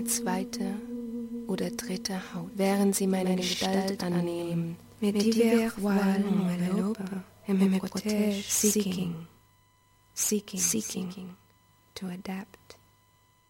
zweite oder dritte Haut, während sie meine Gestalt annehmen. Mes divers voiles m'enveloppent et me protègent, seeking to adapt.